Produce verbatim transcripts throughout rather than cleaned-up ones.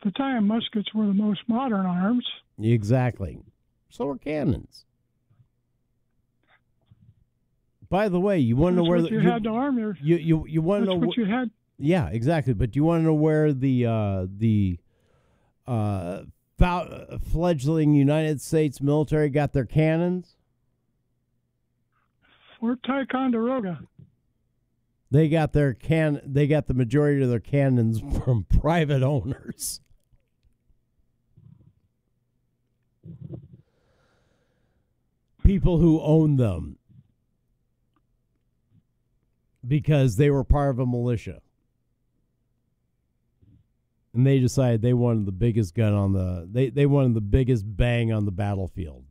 the time, muskets were the most modern arms. Exactly. So were cannons. By the way, you want to know where what the, you, you had to arm your. you you, you want to know That's what wh- you had. Yeah, exactly. But do you want to know where the uh, the uh, fou- fledgling United States military got their cannons? Fort Ticonderoga. They got their can. They got the majority of their cannons from private owners. People who own them because they were part of a militia. And they decided they wanted the biggest gun on the they, they wanted the biggest bang on the battlefield.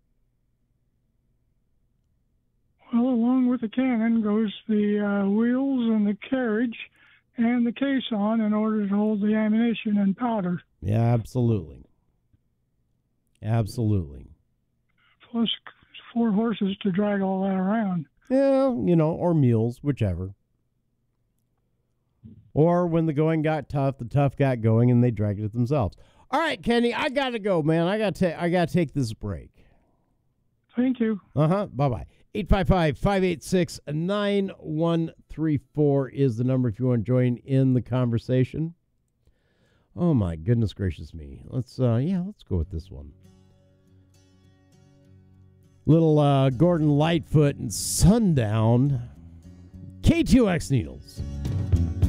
Well, along with the cannon goes the uh, wheels and the carriage and the caisson in order to hold the ammunition and powder. Yeah, absolutely. Absolutely. Plus four horses to drag all that around. Yeah, you know, or mules, whichever. Or when the going got tough, the tough got going and they dragged it themselves. All right, Kenny, I got to go, man. I got to I got to take this break. Thank you. Uh-huh. Bye-bye. eight five five, five eight six, nine one three four is the number if you want to join in the conversation. Oh, my goodness gracious me. Let's, uh, yeah, let's go with this one. Little uh, Gordon Lightfoot and Sundown. K two X Needles.